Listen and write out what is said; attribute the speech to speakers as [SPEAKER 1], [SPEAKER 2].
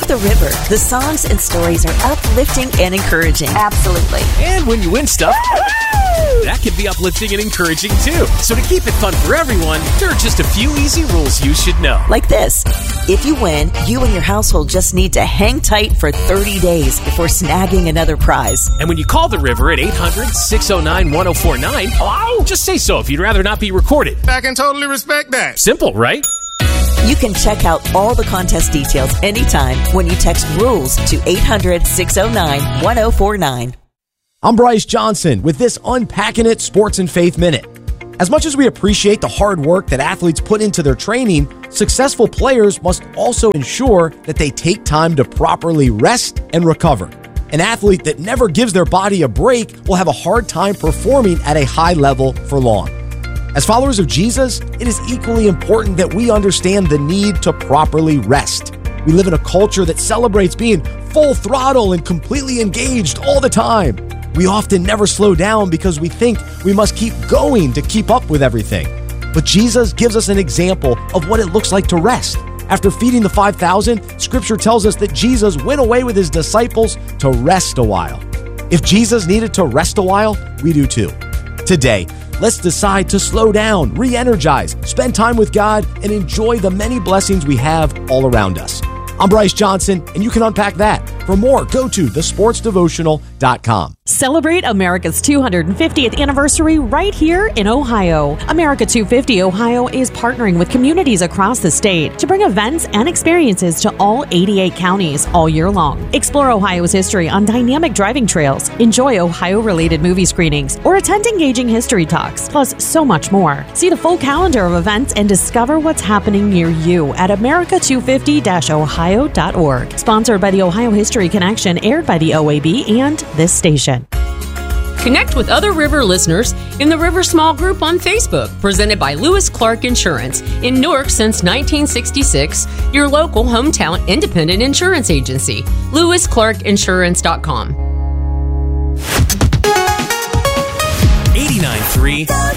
[SPEAKER 1] the river, the songs and stories are uplifting and encouraging.
[SPEAKER 2] Absolutely.
[SPEAKER 3] And when you win stuff, that can be uplifting and encouraging too. So to keep it fun for everyone, there are just a few easy rules you should know.
[SPEAKER 1] Like this. If you win, you and your household just need to hang tight for 30 days before snagging another prize.
[SPEAKER 3] And when you call the river at 800-609-1049, just say so if you'd rather not be recorded.
[SPEAKER 4] I can totally respect that.
[SPEAKER 3] Simple, right?
[SPEAKER 1] You can check out all the contest details anytime when you text RULES to 800-609-1049.
[SPEAKER 5] I'm Bryce Johnson with this Unpacking It Sports and Faith Minute. As much as we appreciate the hard work that athletes put into their training, successful players must also ensure that they take time to properly rest and recover. An athlete that never gives their body a break will have a hard time performing at a high level for long. As followers of Jesus, it is equally important that we understand the need to properly rest. We live in a culture that celebrates being full throttle and completely engaged all the time. We often never slow down because we think we must keep going to keep up with everything. But Jesus gives us an example of what it looks like to rest. After feeding the 5,000, Scripture tells us that Jesus went away with his disciples to rest a while. If Jesus needed to rest a while, we do too. Today, let's decide to slow down, re-energize, spend time with God, and enjoy the many blessings we have all around us. I'm Bryce Johnson, and you can unpack that. For more, go to thesportsdevotional.com.
[SPEAKER 6] Celebrate America's 250th anniversary right here in Ohio. America 250 Ohio is partnering with communities across the state to bring events and experiences to all 88 counties all year long. Explore Ohio's history on dynamic driving trails, enjoy Ohio-related movie screenings, or attend engaging history talks, plus so much more. See the full calendar of events and discover what's happening near you at america250-ohio.org. Sponsored by the Ohio History Connection, aired by the OAB and this station.
[SPEAKER 7] Connect with other River listeners in the River Small Group on Facebook, presented by Lewis Clark Insurance. In Newark since 1966, your local hometown independent insurance agency. LewisClarkInsurance.com.
[SPEAKER 3] 89.3